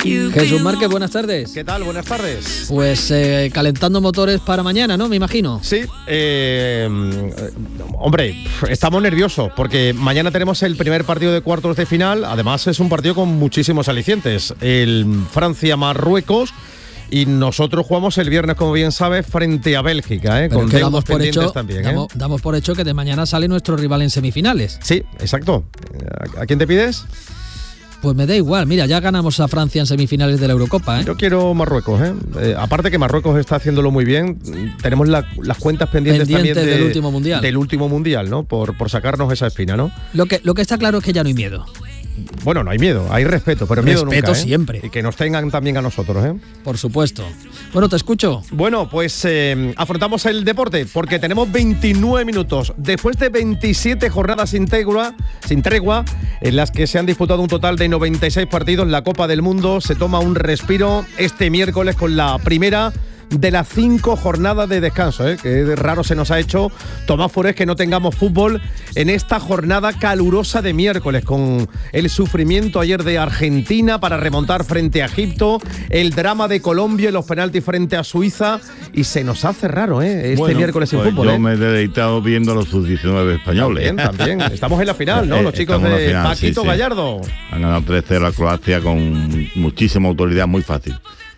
Jesús Márquez, buenas tardes. ¿Qué tal? Buenas tardes. Pues calentando motores para mañana, ¿no? Me imagino. Sí, hombre, estamos nerviosos porque mañana tenemos el primer partido de cuartos de final. Además es un partido con muchísimos alicientes. El Francia-Marruecos. Y nosotros jugamos el viernes, como bien sabes, frente a Bélgica, con deudas pendientes también. Damos por hecho que de mañana sale nuestro rival en semifinales. Sí, exacto. ¿A quién te pides? Pues me da igual, mira, ya ganamos a Francia en semifinales de la Eurocopa, Yo quiero Marruecos, aparte que Marruecos está haciéndolo muy bien, tenemos las cuentas pendientes también del último mundial. Del último mundial, ¿no? Por sacarnos esa espina, ¿no? Lo que está claro es que ya no hay miedo. Bueno, no hay miedo, hay respeto, pero miedo nunca. Respeto siempre. Y que nos tengan también a nosotros, Por supuesto. Bueno, te escucho. Bueno, pues afrontamos el deporte porque tenemos 29 minutos. Después de 27 jornadas sin tregua, en las que se han disputado un total de 96 partidos, la Copa del Mundo se toma un respiro este miércoles con la primera de las 5 jornadas de descanso, que raro se nos ha hecho, Tomás Forés, que no tengamos fútbol en esta jornada calurosa de miércoles, con el sufrimiento ayer de Argentina para remontar frente a Egipto, el drama de Colombia y los penaltis frente a Suiza, y se nos hace raro miércoles sin fútbol. Yo me he deleitado viendo a los sub-19 españoles. También. Estamos en la final, ¿no? Los chicos de final, Paquito Gallardo. Han ganado 3-0 a Croacia con muchísima autoridad, muy fácil.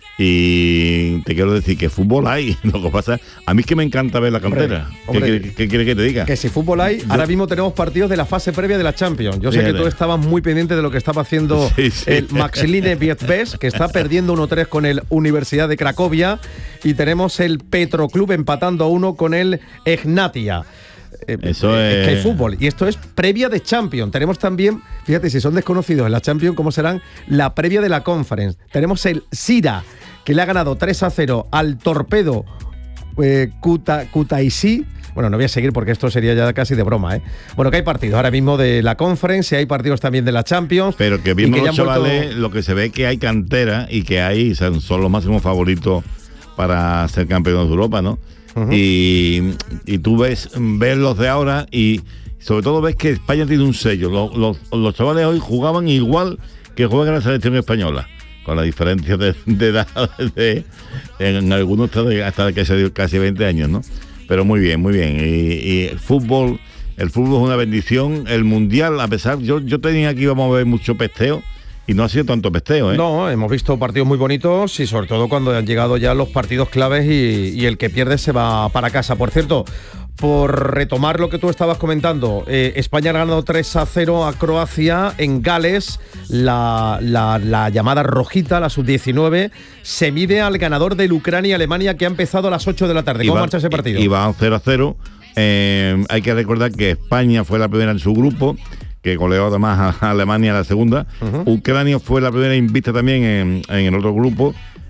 Y te quiero decir que fútbol hay. Lo que pasa, a mí es que me encanta ver la cantera. ¿Qué quieres que te diga? Que si fútbol hay, ahora mismo tenemos partidos de la fase previa de la Champions. Yo sé que tú estabas muy pendiente de lo que estaba haciendo el Maxiline Vietbés, que está perdiendo 1-3 con el Universidad de Cracovia, y tenemos el Petroclub empatando a 1 con el Egnatia. Eso es que hay fútbol y esto es previa de Champions. Tenemos también, fíjate, si son desconocidos en la Champions, ¿cómo serán? La previa de la Conference. Tenemos el Sira, que le ha ganado 3-0 al Torpedo Kutaisi. Bueno, no voy a seguir porque esto sería ya casi de broma, Bueno, que hay partidos ahora mismo de la Conference y hay partidos también de la Champions. Pero que viendo los chavales, lo que se ve que hay cantera y que son los máximos favoritos para ser campeones de Europa, ¿no? Uh-huh. Y tú ves los de ahora y sobre todo ves que España tiene un sello. Los chavales hoy jugaban igual que juegan en la selección española, con la diferencia de edad en algunos hasta casi 20 años, ¿no? Pero muy bien, muy bien. Y el fútbol es una bendición. El Mundial, a pesar, yo tenía que íbamos a ver mucho pesteo, y no ha sido tanto pesteo, No, hemos visto partidos muy bonitos y sobre todo cuando han llegado ya los partidos claves y el que pierde se va para casa. Por cierto, por retomar lo que tú estabas comentando, España ha ganado 3-0 a Croacia en Gales. La llamada rojita, la sub-19, se mide al ganador del Ucrania-Alemania, que ha empezado a las 8 de la tarde. ¿Cómo marcha ese partido? Y va 0-0. Hay que recordar que España fue la primera en su grupo, que goleó además a Alemania la segunda. Uh-huh. Ucrania fue la primera invicta también en el otro grupo,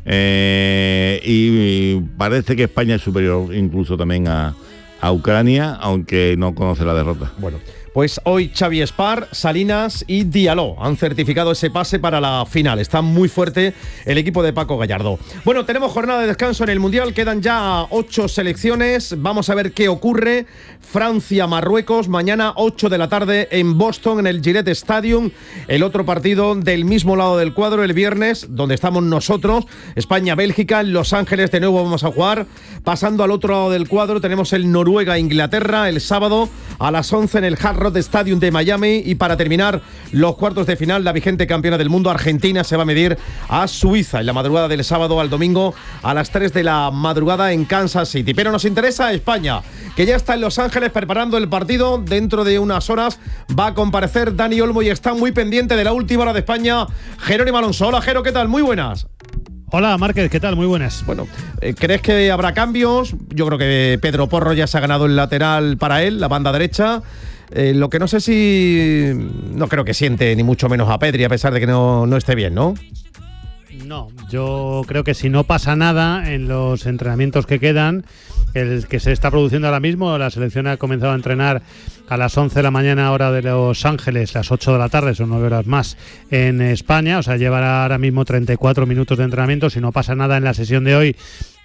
y parece que España es superior incluso también a Ucrania, aunque no conoce la derrota. Bueno, pues hoy Xavi Espar, Salinas y Diallo han certificado ese pase para la final. Está muy fuerte el equipo de Paco Gallardo. Bueno, tenemos jornada de descanso en el Mundial, quedan ya 8 selecciones. Vamos a ver qué ocurre. Francia-Marruecos, mañana 8 de la tarde en Boston, en el Gillette Stadium. El otro partido del mismo lado del cuadro, el viernes, donde estamos nosotros, España-Bélgica, en Los Ángeles de nuevo vamos a jugar. Pasando al otro lado del cuadro tenemos el Noruega-Inglaterra el sábado a las 11 en el Hard Rock Stadium de Miami. Y para terminar los cuartos de final, la vigente campeona del mundo Argentina se va a medir a Suiza en la madrugada del sábado al domingo a las 3 de la madrugada en Kansas City. Pero nos interesa España, que ya está en Los Ángeles preparando el partido. Dentro de unas horas va a comparecer Dani Olmo y está muy pendiente de la última hora de España Jerónimo Alonso. Hola Jero, ¿qué tal? Muy buenas. Hola Márquez, ¿qué tal? Muy buenas. Bueno, ¿crees que habrá cambios? Yo creo que Pedro Porro ya se ha ganado el lateral para él, la banda derecha. Lo que no sé si... No creo que siente ni mucho menos a Pedri, a pesar de que no esté bien, ¿no? No, yo creo que si no pasa nada en los entrenamientos que quedan, el que se está produciendo ahora mismo, la selección ha comenzado a entrenar a las 11 de la mañana hora de Los Ángeles, las 8 de la tarde, son 9 horas más en España, o sea, llevará ahora mismo 34 minutos de entrenamiento. Si no pasa nada en la sesión de hoy,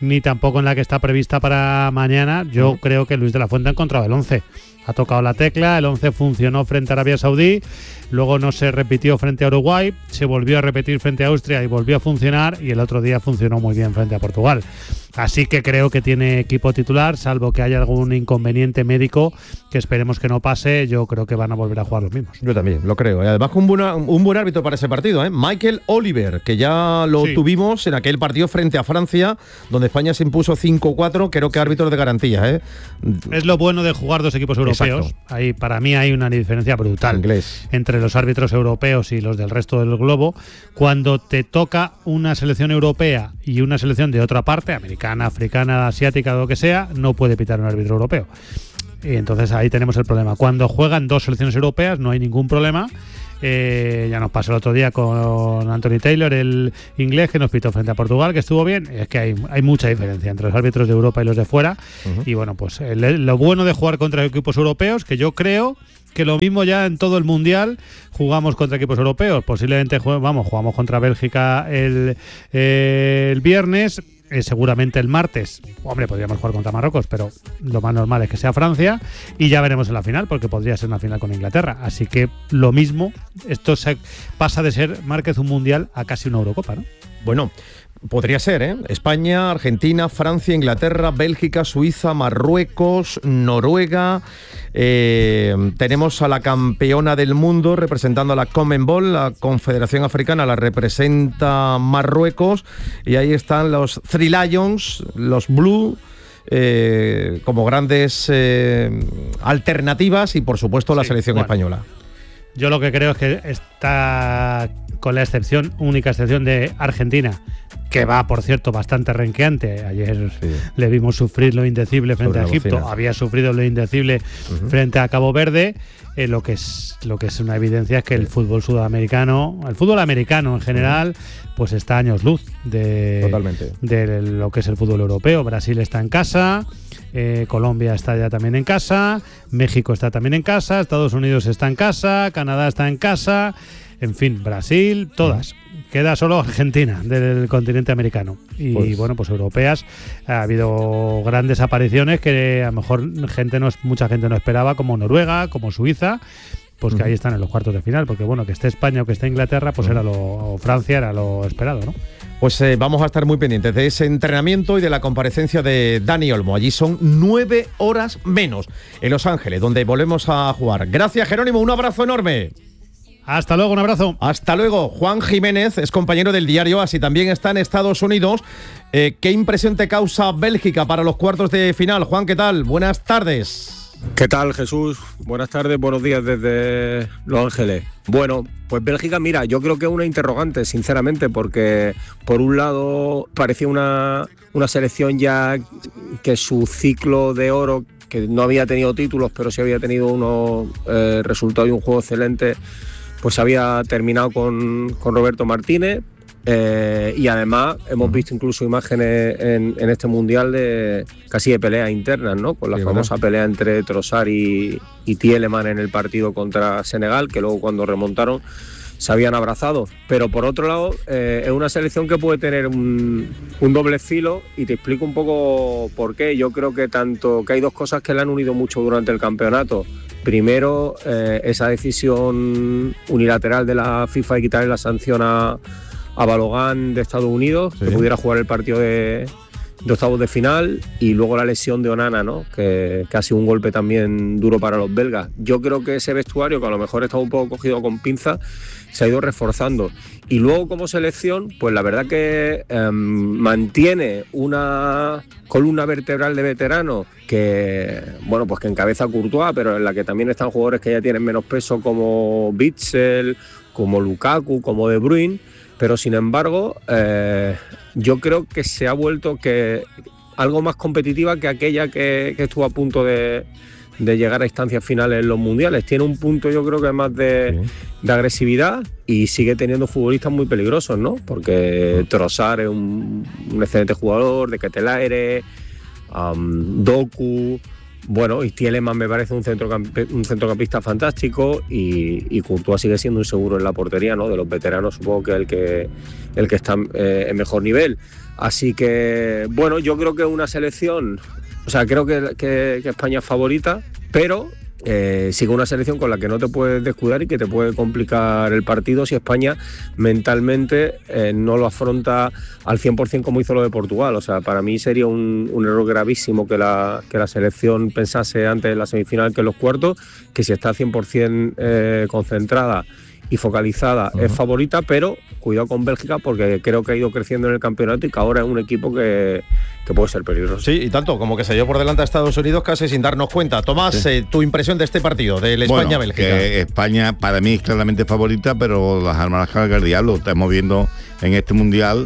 ni tampoco en la que está prevista para mañana. Yo creo que Luis de la Fuente ha encontrado el 11. Ha tocado la tecla, el 11 funcionó frente a Arabia Saudí, luego no se repitió frente a Uruguay, se volvió a repetir frente a Austria y volvió a funcionar, y el otro día funcionó muy bien frente a Portugal. Así que creo que tiene equipo titular, salvo que haya algún inconveniente médico, que esperemos que no pase. Yo creo que van a volver a jugar los mismos. Yo también, lo creo. Y además un buen árbitro para ese partido, ¿eh? Michael Oliver, que ya lo tuvimos en aquel partido frente a Francia, donde España se impuso 5-4, creo que árbitro de garantía, ¿eh? Es lo bueno de jugar dos equipos europeos. Ahí, para mí hay una diferencia brutal entre los árbitros europeos y los del resto del globo. Cuando te toca una selección europea y una selección de otra parte, americana, africana, asiática, lo que sea, no puede pitar un árbitro europeo. Y entonces ahí tenemos el problema. Cuando juegan dos selecciones europeas no hay ningún problema. Ya nos pasó el otro día con Anthony Taylor, el inglés, que nos pitó frente a Portugal, que estuvo bien. Es que hay mucha diferencia entre los árbitros de Europa y los de fuera. Y bueno, pues lo bueno de jugar contra equipos europeos, que yo creo que lo mismo ya en todo el Mundial jugamos contra equipos europeos. Posiblemente jugamos contra Bélgica el viernes. Seguramente el martes, podríamos jugar contra Marruecos, pero lo más normal es que sea Francia, y ya veremos en la final, porque podría ser una final con Inglaterra. Así que lo mismo, esto pasa de ser, Márquez, un Mundial a casi una Eurocopa, ¿no? Bueno, podría ser, ¿eh? España, Argentina, Francia, Inglaterra, Bélgica, Suiza, Marruecos, Noruega. Tenemos a la campeona del mundo representando a la CONMEBOL, la Confederación Africana la representa Marruecos, y ahí están los Three Lions, los Blue, como grandes alternativas, y por supuesto la selección española. Yo lo que creo es que está, con la única excepción de Argentina, que va, por cierto, bastante renqueante. Ayer le vimos sufrir lo indecible frente a Egipto, había sufrido lo indecible frente a Cabo Verde. Lo que es una evidencia es que el fútbol sudamericano, el fútbol americano en general, pues está a años luz de lo que es el fútbol europeo. Brasil está en casa, Colombia está ya también en casa, México está también en casa, Estados Unidos está en casa, Canadá está en casa, en fin, Brasil, todas. Queda solo Argentina del continente americano. Y pues europeas, ha habido grandes apariciones que a lo mejor mucha gente no esperaba, como Noruega, como Suiza, pues que ahí están en los cuartos de final, porque que esté España o que esté Inglaterra, pues Francia era lo esperado, ¿no? Pues vamos a estar muy pendientes de ese entrenamiento y de la comparecencia de Dani Olmo. Allí son 9 horas menos en Los Ángeles, donde volvemos a jugar. Gracias, Jerónimo, un abrazo enorme. Hasta luego, un abrazo. Hasta luego. Juan Jiménez es compañero del diario AS, también está en Estados Unidos. ¿Qué impresión te causa Bélgica para los cuartos de final? Juan, ¿qué tal? Buenas tardes. ¿Qué tal, Jesús? Buenas tardes, buenos días desde Los Ángeles. Bueno, pues Bélgica, mira, yo creo que es una interrogante, sinceramente, porque por un lado parecía una selección ya que su ciclo de oro, que no había tenido títulos, pero sí había tenido unos resultados y un juego excelente, pues había terminado con Roberto Martínez, y además hemos visto incluso imágenes en este Mundial de casi de peleas internas, ¿no? Con la famosa pelea entre Trossard y Tielemans en el partido contra Senegal, que luego cuando remontaron se habían abrazado. Pero por otro lado, es una selección que puede tener un doble filo, y te explico un poco por qué. Yo creo que hay dos cosas que le han unido mucho durante el campeonato. Primero, esa decisión unilateral de la FIFA de quitarle la sanción a Balogun de Estados Unidos, que pudiera jugar el partido de octavos de final, y luego la lesión de Onana, ¿no? Que ha sido un golpe también duro para los belgas. Yo creo que ese vestuario, que a lo mejor estaba un poco cogido con pinza, se ha ido reforzando. Y luego, como selección, pues la verdad que mantiene una columna vertebral de veteranos que encabeza Courtois, pero en la que también están jugadores que ya tienen menos peso, como Witsel, como Lukaku, como De Bruyne. Pero sin embargo, yo creo que se ha vuelto algo más competitiva que aquella que estuvo a punto de llegar a instancias finales en los mundiales. Tiene un punto, yo creo que más de agresividad, y sigue teniendo futbolistas muy peligrosos, ¿no? Porque Trossard es un excelente jugador, de Ketelaere, Doku, y Tielemans me parece un centrocampista fantástico, y Courtois sigue siendo un seguro en la portería, ¿no? De los veteranos, supongo que el que está en mejor nivel. Así que, bueno, yo creo que una selección, o sea, creo que España es favorita, pero sigue una selección con la que no te puedes descuidar y que te puede complicar el partido si España mentalmente no lo afronta al 100% como hizo lo de Portugal. O sea, para mí sería un error gravísimo que la selección pensase antes de la semifinal que en los cuartos, que si está 100% concentrada y focalizada es favorita, pero cuidado con Bélgica porque creo que ha ido creciendo en el campeonato y que ahora es un equipo que puede ser peligroso. Sí, y tanto, como que se dio por delante a Estados Unidos casi sin darnos cuenta. Tomás, tu impresión de este partido, del España-Bélgica. Que España para mí es claramente favorita, pero las armas las carga el diablo. Estamos viendo en este Mundial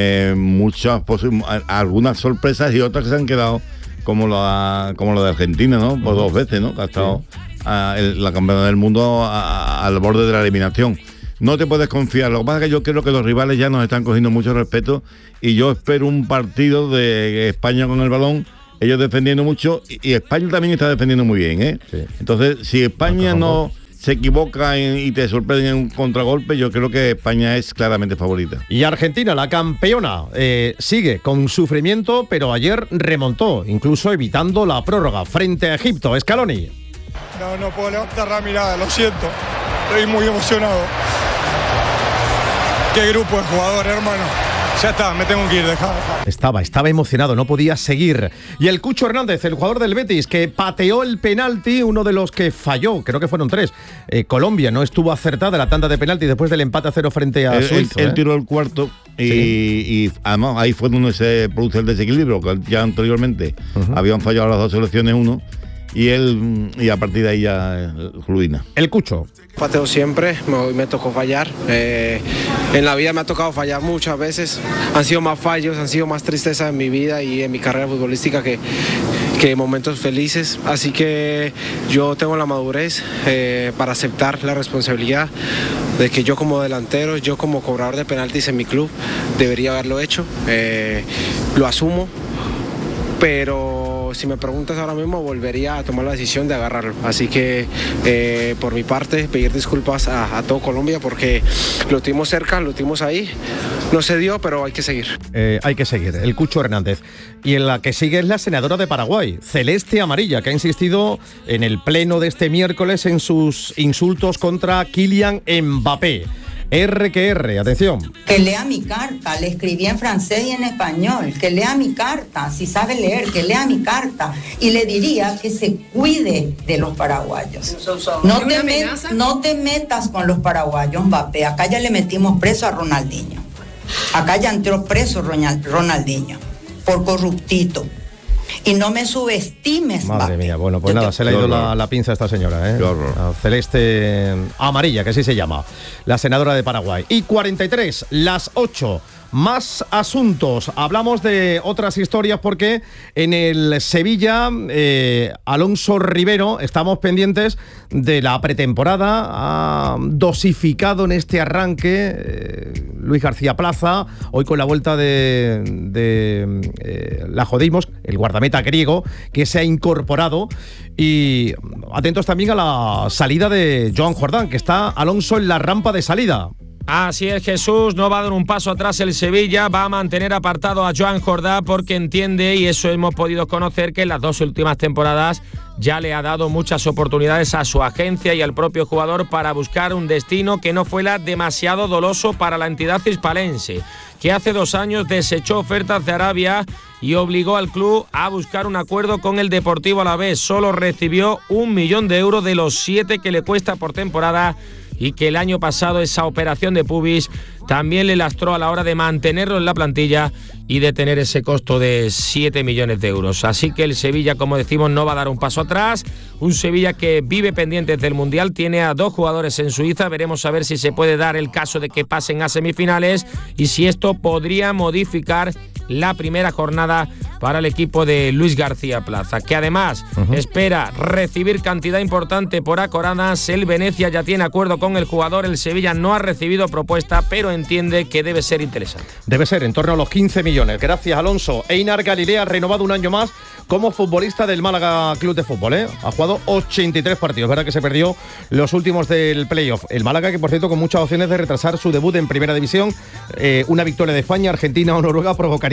algunas sorpresas y otras que se han quedado como la de Argentina, ¿no? Por 2 veces, ¿no? Que ha estado la campeona del mundo al borde de la eliminación. No te puedes confiar. Lo que pasa es que yo creo que los rivales ya nos están cogiendo mucho respeto y yo espero un partido de España con el balón, ellos defendiendo mucho y España también está defendiendo muy bien, ¿eh? Sí. Entonces, si España no se equivoca y te sorprende en un contragolpe, yo creo que España es claramente favorita. Y Argentina, la campeona, sigue con sufrimiento, pero ayer remontó, incluso evitando la prórroga frente a Egipto. Scaloni. No puedo levantar la mirada, lo siento. Estoy muy emocionado. Qué grupo de jugadores, hermano. Ya está, me tengo que ir, dejar. Estaba emocionado, no podía seguir. Y el Cucho Hernández, el jugador del Betis, que pateó el penalti, uno de los que falló, creo que fueron 3. Colombia no estuvo acertada la tanda de penalti después del empate a 0 frente a Suiza. Él tiró el cuarto y además ahí fue donde se produce el desequilibrio, que ya anteriormente habían fallado las 2 selecciones uno. Y a partir de ahí ya ruina. El Cucho. Pateo siempre, me tocó fallar. En la vida me ha tocado fallar muchas veces. Han sido más fallos, han sido más tristezas en mi vida y en mi carrera futbolística que momentos felices. Así que yo tengo la madurez para aceptar la responsabilidad de que yo como delantero, yo como cobrador de penaltis en mi club, debería haberlo hecho. Lo asumo, pero si me preguntas ahora mismo, volvería a tomar la decisión de agarrarlo. Así que, por mi parte, pedir disculpas a todo Colombia porque lo tuvimos cerca, lo tuvimos ahí. No se dio, pero hay que seguir. Hay que seguir. El Cucho Hernández. Y en la que sigue es la senadora de Paraguay, Celeste Amarilla, que ha insistido en el pleno de este miércoles en sus insultos contra Kylian Mbappé. R que R, atención. Que lea mi carta, le escribí en francés y en español, que lea mi carta, si sabe leer, que lea mi carta. Y le diría que se cuide de los paraguayos. No te metas con los paraguayos, Mbappé. Acá ya le metimos preso a Ronaldinho. Acá ya entró preso Ronaldinho por corruptito. Y no me subestimes, Madre Mbappé. mía, bueno, pues nada, se le ha ido la pinza a esta señora, ¿eh? Qué horror. Celeste Amarilla, que así se llama, la senadora de Paraguay. Y 43, las 8. Más asuntos. Hablamos de otras historias porque en el Sevilla, Alonso Rivero, estamos pendientes de la pretemporada. Ha dosificado en este arranque Luis García Plaza, hoy con la vuelta de la Jodimos, el guardameta griego, que se ha incorporado. Y atentos también a la salida de Joan Jordán, que está Alonso en la rampa de salida. Así es, Jesús, no va a dar un paso atrás el Sevilla, va a mantener apartado a Joan Jordán porque entiende, y eso hemos podido conocer, que en las 2 últimas temporadas ya le ha dado muchas oportunidades a su agencia y al propio jugador para buscar un destino que no fuera demasiado doloso para la entidad hispalense, que hace 2 años desechó ofertas de Arabia y obligó al club a buscar un acuerdo con el Deportivo Alavés. Solo recibió 1 millón de euros de los 7 que le cuesta por temporada, y que el año pasado esa operación de pubis también le lastró a la hora de mantenerlo en la plantilla y de tener ese costo de 7 millones de euros. Así que el Sevilla, como decimos, no va a dar un paso atrás. Un Sevilla que vive pendientes del Mundial, tiene a 2 jugadores en Suiza. Veremos a ver si se puede dar el caso de que pasen a semifinales y si esto podría modificar la primera jornada para el equipo de Luis García Plaza, que además espera recibir cantidad importante por Acoradas. El Venecia ya tiene acuerdo con el jugador, el Sevilla no ha recibido propuesta, pero entiende que debe ser interesante. Debe ser en torno a los 15 millones. Gracias, Alonso. Einar Galilea ha renovado un año más como futbolista del Málaga Club de Fútbol, ¿eh? Ha jugado 83 partidos, verdad que se perdió los últimos del playoff. El Málaga, que por cierto con muchas opciones de retrasar su debut en Primera División, una victoria de España, Argentina o Noruega provocaría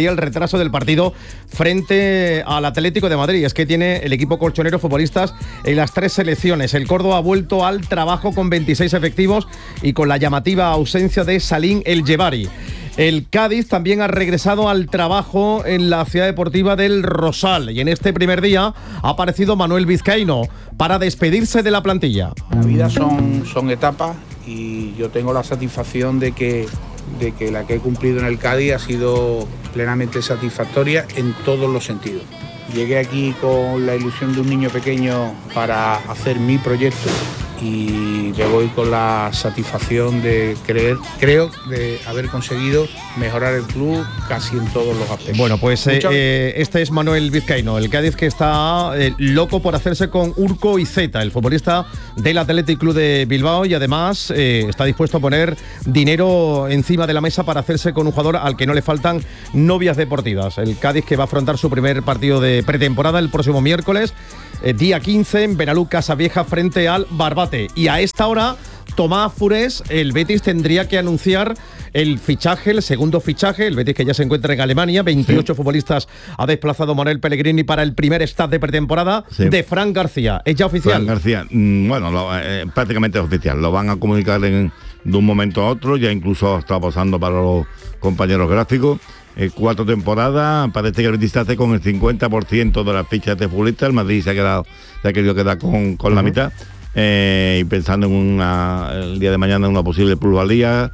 explicaría el retraso del partido frente al Atlético de Madrid. Es que tiene el equipo colchonero futbolistas en las 3 selecciones. El Córdoba ha vuelto al trabajo con 26 efectivos y con la llamativa ausencia de Salim El Jebari. El Cádiz también ha regresado al trabajo en la ciudad deportiva del Rosal y en este primer día ha aparecido Manuel Vizcaíno para despedirse de la plantilla. La vida son etapas y yo tengo la satisfacción de que la que he cumplido en el Cádiz ha sido plenamente satisfactoria en todos los sentidos. Llegué aquí con la ilusión de un niño pequeño para hacer mi proyecto y me voy con la satisfacción de creo de haber conseguido mejorar el club casi en todos los aspectos. Bueno, pues este es Manuel Vizcaíno, el Cádiz que está loco por hacerse con Urko Izeta, el futbolista del Athletic Club de Bilbao, y además está dispuesto a poner dinero encima de la mesa para hacerse con un jugador al que no le faltan novias deportivas. El Cádiz que va a afrontar su primer partido de pretemporada el próximo miércoles, día 15, en Benalú Casavieja frente al Barbate. Y a esta hora, Tomás Furés, el Betis tendría que anunciar el segundo fichaje, el Betis que ya se encuentra en Alemania, 28 futbolistas ha desplazado Manuel Pellegrini para el primer start de pretemporada de Fran García. ¿Es ya oficial? Fran García, prácticamente es oficial, lo van a comunicar de un momento a otro, ya incluso está pasando para los compañeros gráficos. 4 temporadas, parece que el Betis se hace con el 50% de las fichas de futbolistas. El Madrid se ha querido quedar con la mitad, y pensando en el día de mañana en una posible plusvalía.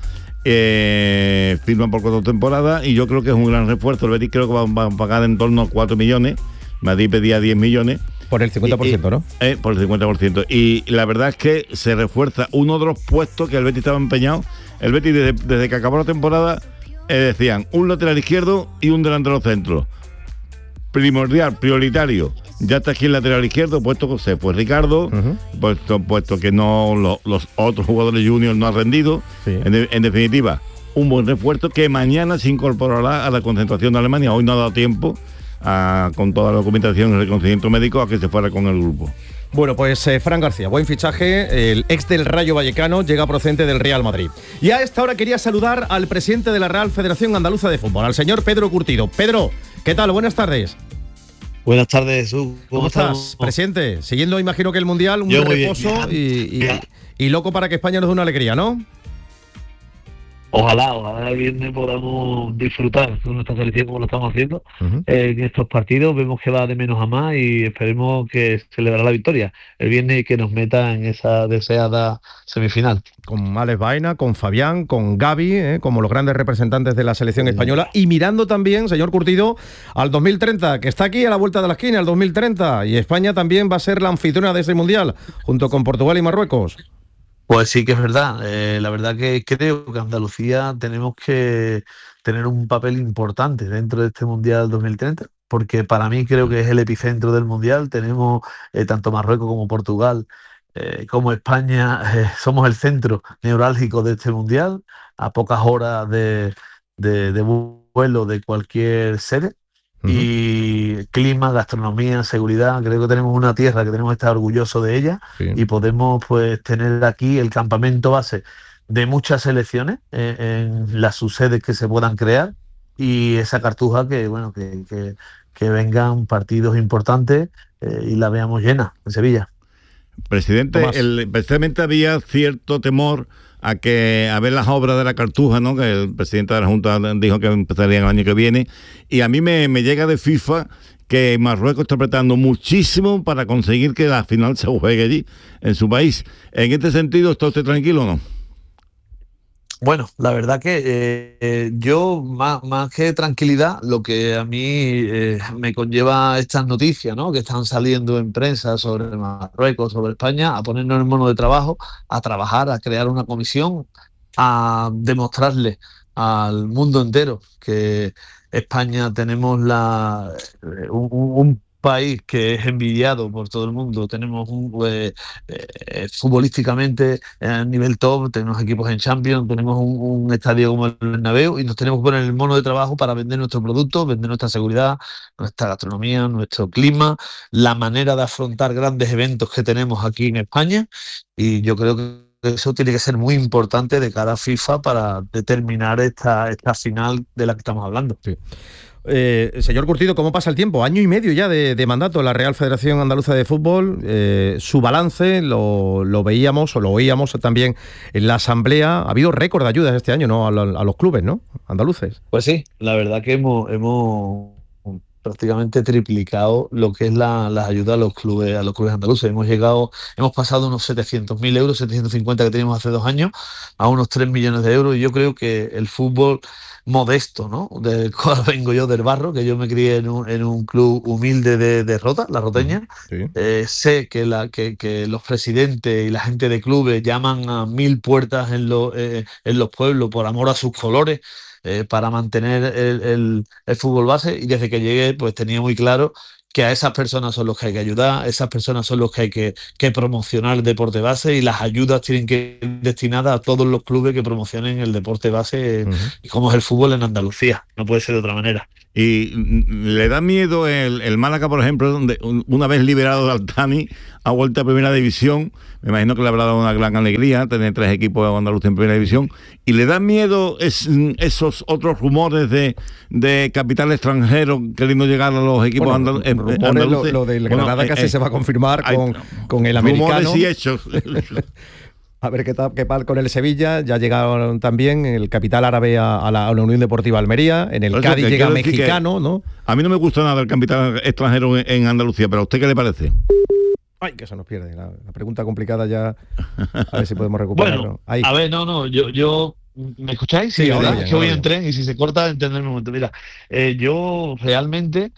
Firman por 4 temporadas y yo creo que es un gran refuerzo. El Betis creo que va a pagar en torno a 4 millones, Madrid pedía 10 millones. Por el 50%, ¿no? Por el 50%. Y la verdad es que se refuerza uno de los puestos que el Betis estaba empeñado. El Betis desde que acabó la temporada decían un lateral izquierdo y un delantero centro. Prioritario. Ya está aquí el lateral izquierdo, puesto que se fue Ricardo, puesto que no los otros jugadores juniors no han rendido. Sí. En definitiva, un buen refuerzo que mañana se incorporará a la concentración de Alemania. Hoy no ha dado tiempo, con toda la documentación y el reconocimiento médico, a que se fuera con el grupo. Bueno, pues Fran García, buen fichaje, el ex del Rayo Vallecano, llega procedente del Real Madrid. Y a esta hora quería saludar al presidente de la Real Federación Andaluza de Fútbol, al señor Pedro Curtido. Pedro, ¿qué tal? Buenas tardes. Buenas tardes, Jesús. ¿Cómo estás, presidente? Siguiendo, imagino que el Mundial, un buen reposo y loco para que España nos dé una alegría, ¿no? Ojalá el viernes podamos disfrutar de nuestra selección como lo estamos haciendo en estos partidos. Vemos que va de menos a más y esperemos que celebrará la victoria el viernes y que nos meta en esa deseada semifinal. Con Alex Baena, con Fabián, con Gavi, como los grandes representantes de la selección española, y mirando también, señor Curtido, al 2030, que está aquí a la vuelta de la esquina, el 2030, y España también va a ser la anfitriona de ese Mundial, junto con Portugal y Marruecos. Pues sí que es verdad. La verdad que creo que Andalucía tenemos que tener un papel importante dentro de este Mundial 2030, porque para mí creo que es el epicentro del Mundial. Tenemos tanto Marruecos como Portugal, como España, somos el centro neurálgico de este Mundial, a pocas horas de vuelo de cualquier sede. Y clima, gastronomía, seguridad, creo que tenemos una tierra que tenemos que estar orgullosos de ella, y podemos pues tener aquí el campamento base de muchas selecciones en las subsedes que se puedan crear, y esa cartuja que vengan partidos importantes y la veamos llena en Sevilla. Presidente, precisamente había cierto temor a ver las obras de la Cartuja, ¿no? Que el presidente de la Junta dijo que empezarían el año que viene, y a mí me llega de FIFA que Marruecos está apretando muchísimo para conseguir que la final se juegue allí, en su país. En este sentido, ¿está usted tranquilo o no? Bueno, la verdad que yo, más que tranquilidad, lo que a mí me conlleva estas noticias, ¿no?, que están saliendo en prensa sobre Marruecos, sobre España, a ponernos en el mono de trabajo, a trabajar, a crear una comisión, a demostrarle al mundo entero que España tenemos un país que es envidiado por todo el mundo. Tenemos futbolísticamente a nivel top, tenemos equipos en Champions, tenemos un estadio como el Bernabéu, y nos tenemos que poner el mono de trabajo para vender nuestro producto, vender nuestra seguridad, nuestra gastronomía, nuestro clima, la manera de afrontar grandes eventos que tenemos aquí en España, y yo creo que eso tiene que ser muy importante de cara a FIFA para determinar esta final de la que estamos hablando. Sí. Señor Curtido, ¿cómo pasa el tiempo? 1 año y medio ya de mandato en la Real Federación Andaluza de Fútbol. Su balance lo veíamos o lo oíamos también en la asamblea. Ha habido récord de ayudas este año, ¿no? A los clubes, ¿no? Andaluces. Pues sí, la verdad que hemos prácticamente triplicado lo que es las ayudas a los clubes andaluces. Hemos pasado unos 700.000 euros, 750 que teníamos hace 2 años, a unos 3 millones de euros, y yo creo que el fútbol modesto, ¿no?, del cual vengo yo, del barro, que yo me crié en un club humilde de Rota, la Roteña. Sí. Sé que los presidentes y la gente de clubes llaman a 1000 puertas en los pueblos por amor a sus colores, para mantener el fútbol base, y desde que llegué pues tenía muy claro que a esas personas son los que hay que ayudar, esas personas son los que hay que promocionar el deporte base, y las ayudas tienen que ir destinadas a todos los clubes que promocionen el deporte base, como es el fútbol en Andalucía, no puede ser de otra manera. ¿Y le da miedo el Málaga, por ejemplo, donde una vez liberado de Altani ha vuelto a Primera División? Me imagino que le habrá dado una gran alegría tener 3 equipos andaluces en Primera División. ¿Y le da miedo esos otros rumores de capital extranjero queriendo llegar a los equipos andaluces? Lo del Granada casi se va a confirmar con el americano. Rumores y hechos. A ver qué tal con el Sevilla. Ya llegaron también el capital árabe a la Unión Deportiva Almería. En el Cádiz llega mexicano, ¿no? A mí no me gusta nada el capital extranjero en Andalucía, pero ¿a usted qué le parece? Ay, que se nos pierde. La pregunta complicada ya. A ver si podemos recuperarlo. Bueno, a ver, yo ¿me escucháis? Sí, ahora bien, que voy en tren y si se corta, entenderme un momento. Mira, yo realmente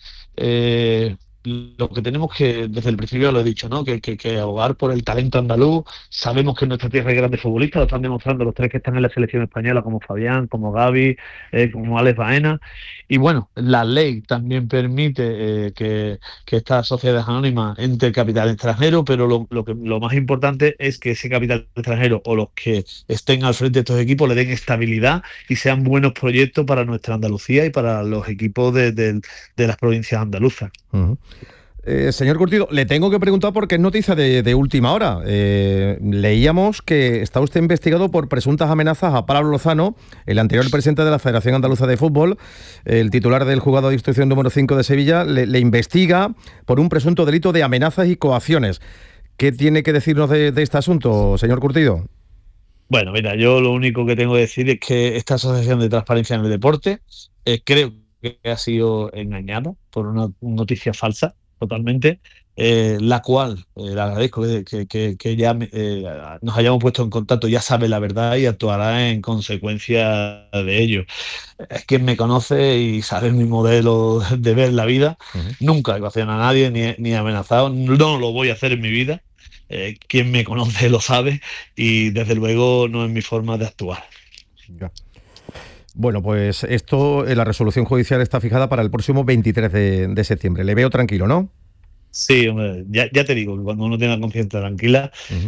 lo que tenemos que, desde el principio lo he dicho, ¿no?, que abogar por el talento andaluz. Sabemos que en nuestra tierra hay grandes futbolistas, lo están demostrando los 3 que están en la selección española, como Fabián, como Gavi, como Alex Baena. Y bueno, la ley también permite que estas sociedades anónimas entre el capital extranjero, pero lo más importante es que ese capital extranjero o los que estén al frente de estos equipos le den estabilidad y sean buenos proyectos para nuestra Andalucía y para los equipos de las provincias andaluzas. Uh-huh. Señor Curtido, le tengo que preguntar porque es noticia de última hora. Leíamos que está usted investigado por presuntas amenazas a Pablo Lozano, el anterior presidente de la Federación Andaluza de Fútbol, el titular del juzgado de instrucción número 5 de Sevilla, le investiga por un presunto delito de amenazas y coacciones. ¿Qué tiene que decirnos de este asunto, señor Curtido? Bueno, mira, yo lo único que tengo que decir es que esta Asociación de Transparencia en el Deporte creo que ha sido engañada por una noticia falsa, totalmente, la cual le agradezco que ya nos hayamos puesto en contacto, ya sabe la verdad y actuará en consecuencia de ello. Es quien me conoce y sabe mi modelo de ver la vida. Nunca he coaccionado a nadie ni he amenazado, no lo voy a hacer en mi vida. Quien me conoce lo sabe y desde luego no es mi forma de actuar. Ya. Bueno, pues esto, la resolución judicial está fijada para el próximo 23 de septiembre. Le veo tranquilo, ¿no? Sí, hombre, ya te digo que cuando uno tiene la conciencia tranquila,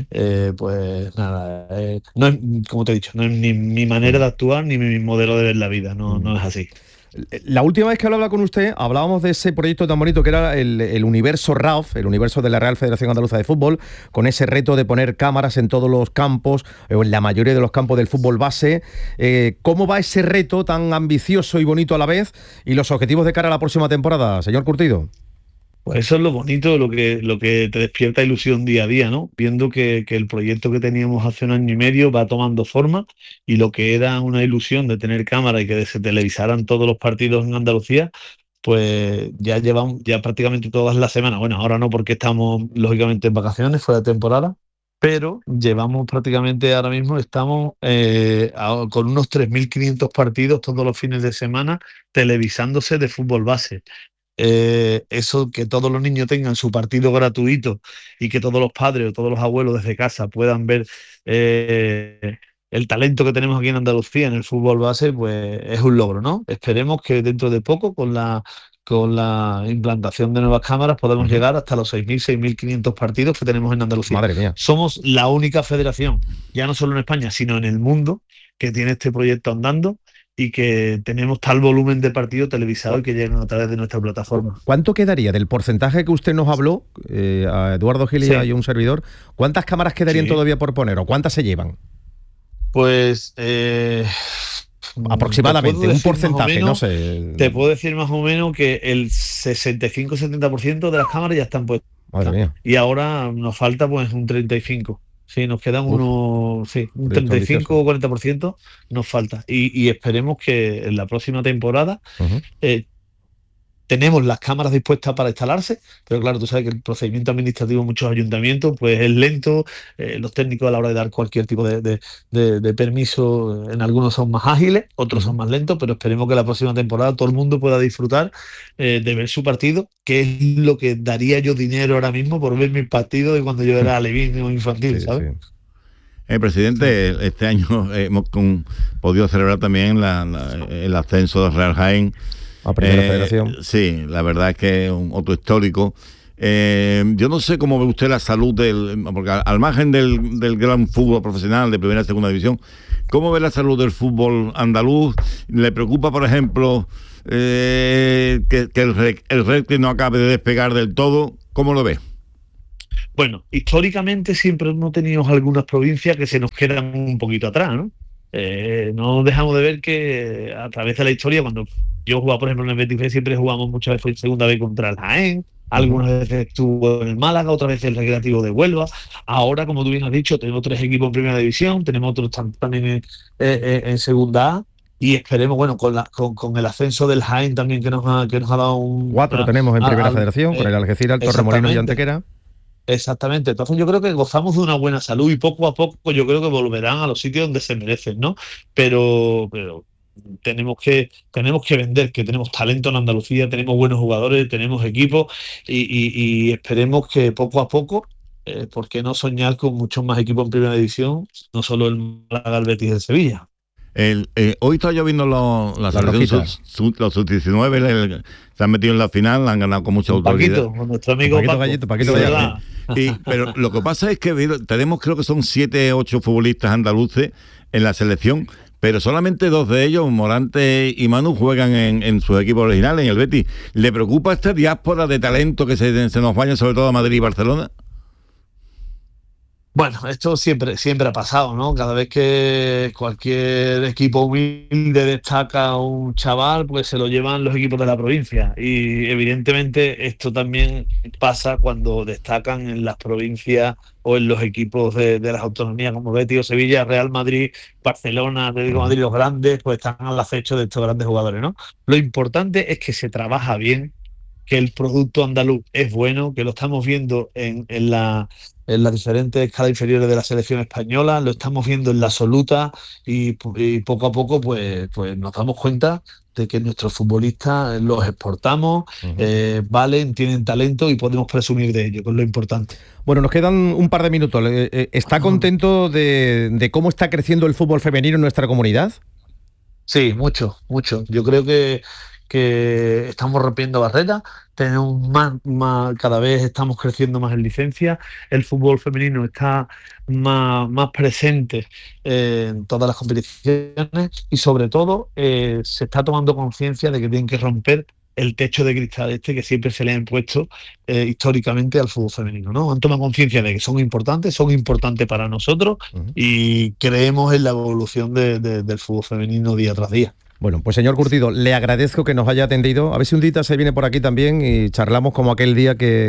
pues nada, no es, como te he dicho, no es ni mi manera de actuar ni mi modelo de ver la vida, no es así. La última vez que hablaba con usted, hablábamos de ese proyecto tan bonito que era el universo RAF, el universo de la Real Federación Andaluza de Fútbol, con ese reto de poner cámaras en todos los campos, o en la mayoría de los campos del fútbol base. ¿Cómo va ese reto tan ambicioso y bonito a la vez? ¿Y los objetivos de cara a la próxima temporada, señor Curtido? Pues eso es lo bonito, lo que te despierta ilusión día a día, ¿no? Viendo que el proyecto que teníamos hace 1 año y medio va tomando forma, y lo que era una ilusión de tener cámara y que se televisaran todos los partidos en Andalucía, pues ya llevamos prácticamente todas las semanas. Bueno, ahora no, porque estamos lógicamente en vacaciones, fuera de temporada, pero llevamos prácticamente, ahora mismo estamos con unos 3.500 partidos todos los fines de semana televisándose de fútbol base. Eso, que todos los niños tengan su partido gratuito y que todos los padres o todos los abuelos desde casa puedan ver el talento que tenemos aquí en Andalucía en el fútbol base, pues es un logro, ¿no? Esperemos que dentro de poco, con la implantación de nuevas cámaras, podemos llegar hasta los 6.500 partidos que tenemos en Andalucía. Madre mía. Somos la única federación, ya no solo en España, sino en el mundo, que tiene este proyecto andando. y que tenemos tal volumen de partidos televisados que llegan a través de nuestra plataforma. ¿Cuánto quedaría del porcentaje que usted nos habló, a Eduardo Gil y un servidor? ¿Cuántas cámaras quedarían todavía por poner o cuántas se llevan? Pues aproximadamente, un porcentaje, no sé. Te puedo decir más o menos que el 65-70% de las cámaras ya están puestas. Madre mía. Y ahora nos falta pues un 35%. Sí, nos quedan un 35 o 40% nos falta. Y esperemos que en la próxima temporada tenemos las cámaras dispuestas para instalarse, pero claro, tú sabes que el procedimiento administrativo en muchos ayuntamientos pues es lento, los técnicos a la hora de dar cualquier tipo de permiso, en algunos son más ágiles, otros son más lentos, pero esperemos que la próxima temporada todo el mundo pueda disfrutar de ver su partido, que es lo que daría yo dinero ahora mismo por ver mis partidos de cuando yo era alevín o infantil, ¿sabes? Sí. Presidente, este año hemos podido celebrar también el ascenso de Real Jaén a Primera Federación. Sí, la verdad es que es un otro histórico. Yo no sé cómo ve usted la salud porque al margen del gran fútbol profesional de primera y segunda división, ¿cómo ve la salud del fútbol andaluz? ¿Le preocupa, por ejemplo, que el Recre no acabe de despegar del todo? ¿Cómo lo ve? Bueno, históricamente siempre hemos tenido algunas provincias que se nos quedan un poquito atrás, ¿no? No dejamos de ver que a través de la historia, cuando yo jugaba, por ejemplo, en el Betis B, siempre jugamos muchas veces en segunda vez contra el Jaén, algunas veces estuvo en el Málaga, otras veces el Recreativo de Huelva. Ahora, como tú bien has dicho, tenemos 3 equipos en primera división, tenemos otros también en segunda A, y esperemos, bueno, con el ascenso del Jaén también que nos ha dado un... 4 tenemos en primera federación, con el Algeciras, el Torremolinos y Antequera. Exactamente, entonces yo creo que gozamos de una buena salud y poco a poco yo creo que volverán a los sitios donde se merecen, ¿no? Pero tenemos que vender, que tenemos talento en Andalucía, tenemos buenos jugadores, tenemos equipos y esperemos que poco a poco, ¿por qué no soñar con muchos más equipos en primera división? No solo el Málaga, el Betis de Sevilla. Hoy está lloviendo la selección los sub-19, se han metido en la final, han ganado con mucha autoridad. Paquito, con nuestro amigo Paquito Gallito. Pero lo que pasa es que tenemos, creo que son 7, 8 futbolistas andaluces en la selección, pero solamente 2 de ellos, Morante y Manu, juegan en sus equipos originales, en el Betis. ¿Le preocupa esta diáspora de talento que se nos vaya sobre todo a Madrid y Barcelona? Bueno, esto siempre ha pasado, ¿no? Cada vez que cualquier equipo humilde destaca a un chaval, pues se lo llevan los equipos de la provincia. Y evidentemente esto también pasa cuando destacan en las provincias o en los equipos de las autonomías como Betis o Sevilla, Real Madrid, Barcelona, Atlético de Madrid, los grandes, pues están al acecho de estos grandes jugadores, ¿no? Lo importante es que se trabaja bien, que el producto andaluz es bueno, que lo estamos viendo en las diferentes escalas inferiores de la selección española, lo estamos viendo en la absoluta y poco a poco pues nos damos cuenta de que nuestros futbolistas los exportamos, valen, tienen talento y podemos presumir de ello, que es lo importante. Bueno, nos quedan un par de minutos. ¿Está contento de cómo está creciendo el fútbol femenino en nuestra comunidad? Sí, mucho. Yo creo que estamos rompiendo barreras, tenemos más, cada vez estamos creciendo más en licencia, el fútbol femenino está más presente en todas las competiciones y sobre todo se está tomando conciencia de que tienen que romper el techo de cristal que siempre se le ha impuesto históricamente al fútbol femenino, ¿no? Han tomado conciencia de que son importantes para nosotros y creemos en la evolución del fútbol femenino día tras día. Bueno, pues señor Curtido, le agradezco que nos haya atendido. A ver si un día se viene por aquí también y charlamos como aquel día que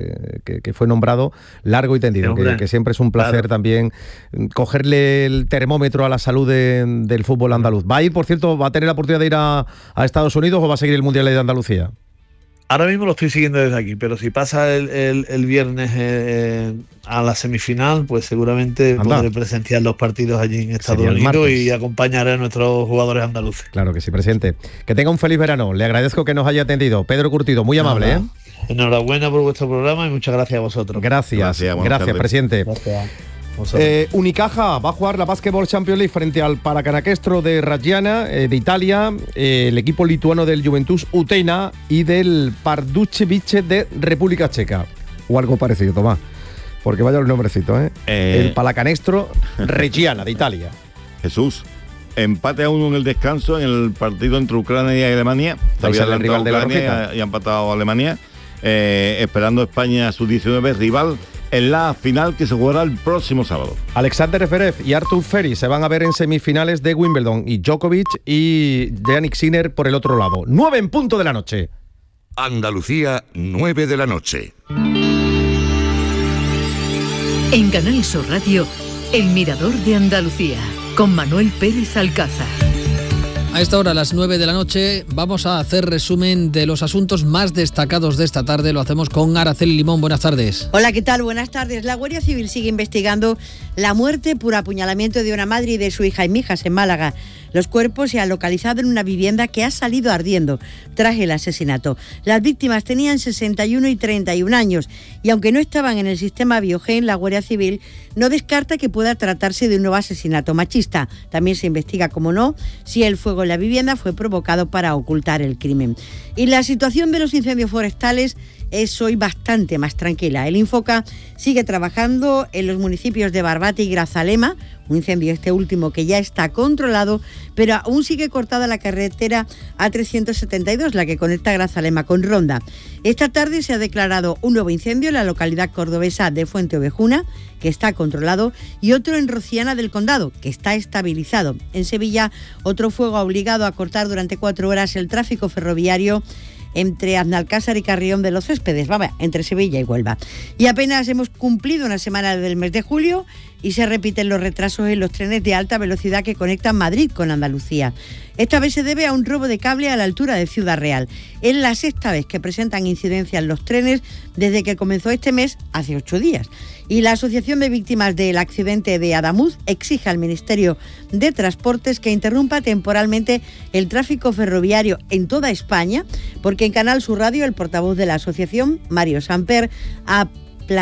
fue nombrado, largo y tendido, que siempre es un placer también cogerle el termómetro a la salud del fútbol andaluz. ¿Va a ir, por cierto, va a tener la oportunidad de ir a Estados Unidos o va a seguir el Mundial de Andalucía? Ahora mismo lo estoy siguiendo desde aquí, pero si pasa el viernes a la semifinal, pues seguramente podré presenciar los partidos allí en Estados Unidos y acompañaré a nuestros jugadores andaluces. Claro que sí, presidente. Que tenga un feliz verano. Le agradezco que nos haya atendido. Pedro Curtido, muy amable. Enhorabuena por vuestro programa y muchas gracias a vosotros. Gracias presidente. Gracias. Unicaja va a jugar la Basketball Champions League frente al Palacanestro de Reggiana de Italia, el equipo lituano del Juventus Utena y del Pardubice de República Checa, o algo parecido, Tomás, porque vaya los nombrecitos, El Palacanestro Reggiana de Italia. Jesús, empate a 1 en el descanso en el partido entre Ucrania y Alemania. Ahí el rival de la Rojita. Y ha empatado a Alemania. Esperando España sub-19 rival en la final que se jugará el próximo sábado. Alexander Zverev y Artur Ferry se van a ver en semifinales de Wimbledon y Djokovic y Jannik Sinner por el otro lado. 9:00 de la noche. Andalucía, 9 de la noche. En Canal Sur Radio, El Mirador de Andalucía, con Manuel Pérez Alcázar. A esta hora, a las 9 de la noche, vamos a hacer resumen de los asuntos más destacados de esta tarde. Lo hacemos con Araceli Limón. Buenas tardes. Hola, ¿qué tal? Buenas tardes. La Guardia Civil sigue investigando la muerte por apuñalamiento de una madre y de su hija en Mijas, en Málaga. Los cuerpos se han localizado en una vivienda que ha salido ardiendo tras el asesinato. Las víctimas tenían 61 y 31 años y aunque no estaban en el sistema Biogen, la Guardia Civil no descarta que pueda tratarse de un nuevo asesinato machista. También se investiga, como no, si el fuego en la vivienda fue provocado para ocultar el crimen. Y la situación de los incendios forestales es hoy bastante más tranquila. El Infoca sigue trabajando en los municipios de Barbate y Grazalema, un incendio este último que ya está controlado, pero aún sigue cortada la carretera A372, la que conecta Grazalema con Ronda. Esta tarde se ha declarado un nuevo incendio en la localidad cordobesa de Fuente Ovejuna, que está controlado, y otro en Rociana del Condado, que está estabilizado. En Sevilla, otro fuego ha obligado a cortar durante 4 horas el tráfico ferroviario entre Aznalcázar y Carrión de los Céspedes, entre Sevilla y Huelva. Y apenas hemos cumplido una semana del mes de julio y se repiten los retrasos en los trenes de alta velocidad que conectan Madrid con Andalucía. Esta vez se debe a un robo de cable a la altura de Ciudad Real. Es la 6ª vez que presentan incidencias los trenes desde que comenzó este mes, hace 8 días. Y la Asociación de Víctimas del Accidente de Adamuz exige al Ministerio de Transportes que interrumpa temporalmente el tráfico ferroviario en toda España, porque en Canal Sur Radio el portavoz de la asociación, Mario Samper, ha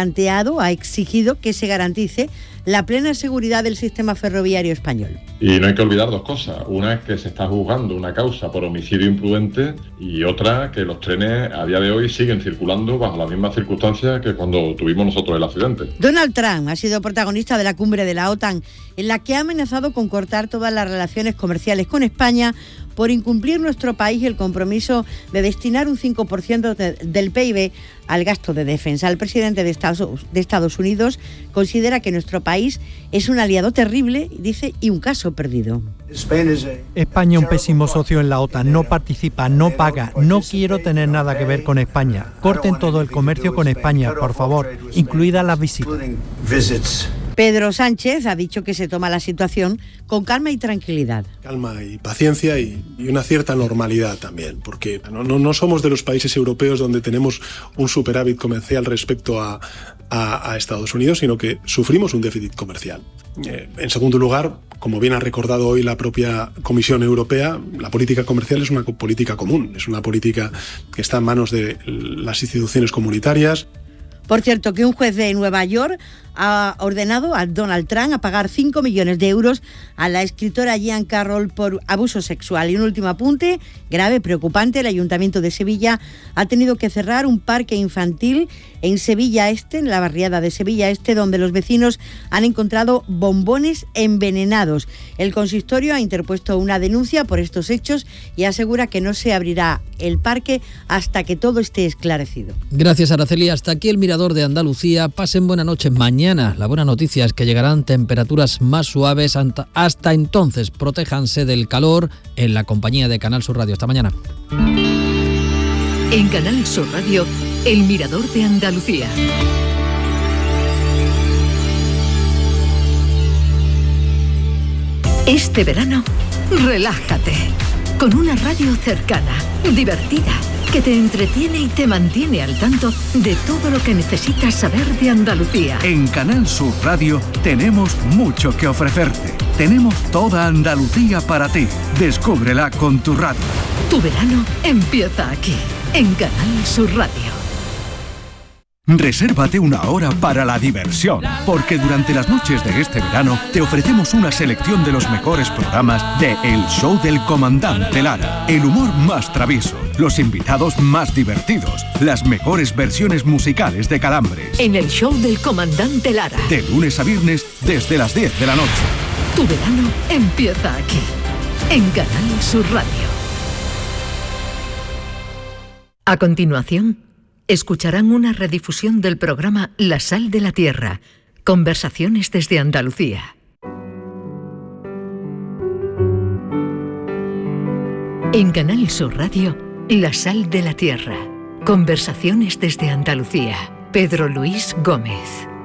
exigido que se garantice la plena seguridad del sistema ferroviario español. Y no hay que olvidar 2 cosas. Una es que se está juzgando una causa por homicidio imprudente y otra que los trenes a día de hoy siguen circulando bajo las mismas circunstancias que cuando tuvimos nosotros el accidente. Donald Trump ha sido protagonista de la cumbre de la OTAN, en la que ha amenazado con cortar todas las relaciones comerciales con España por incumplir nuestro país el compromiso de destinar un 5% del PIB al gasto de defensa. El presidente de Estados Unidos considera que nuestro país es un aliado terrible, dice, y un caso perdido. España, un pésimo socio en la OTAN, no participa, no paga, no quiero tener nada que ver con España. Corten todo el comercio con España, por favor, incluidas las visitas. Pedro Sánchez ha dicho que se toma la situación con calma y tranquilidad. Calma y paciencia y una cierta normalidad también, porque no somos de los países europeos donde tenemos un superávit comercial respecto a Estados Unidos, sino que sufrimos un déficit comercial. En segundo lugar, como bien ha recordado hoy la propia Comisión Europea, la política comercial es una política común, es una política que está en manos de las instituciones comunitarias. Por cierto, que un juez de Nueva York ha ordenado a Donald Trump a pagar 5 millones de euros a la escritora Jean Carroll por abuso sexual. Y un último apunte, grave, preocupante, el Ayuntamiento de Sevilla ha tenido que cerrar un parque infantil en Sevilla Este, en la barriada de Sevilla Este, donde los vecinos han encontrado bombones envenenados. El consistorio ha interpuesto una denuncia por estos hechos y asegura que no se abrirá el parque hasta que todo esté esclarecido. Gracias, Araceli. Hasta aquí el Mirador de Andalucía. Pasen buena noche. Mañana la buena noticia es que llegarán temperaturas más suaves. Hasta entonces, protéjanse del calor en la compañía de Canal Sur Radio. Hasta mañana. En Canal Sur Radio, El Mirador de Andalucía. Este verano, relájate con una radio cercana, divertida, que te entretiene y te mantiene al tanto de todo lo que necesitas saber de Andalucía. En Canal Sur Radio tenemos mucho que ofrecerte. Tenemos toda Andalucía para ti. Descúbrela con tu radio. Tu verano empieza aquí, en Canal Sur Radio. Resérvate una hora para la diversión, porque durante las noches de este verano te ofrecemos una selección de los mejores programas de El Show del Comandante Lara. El humor más travieso, los invitados más divertidos, las mejores versiones musicales de Calambres. En El Show del Comandante Lara. De lunes a viernes desde las 10 de la noche. Tu verano empieza aquí, en Canal Sur Radio. A continuación, escucharán una redifusión del programa La Sal de la Tierra, conversaciones desde Andalucía. En Canal Sur Radio, La Sal de la Tierra, conversaciones desde Andalucía. Pedro Luis Gómez.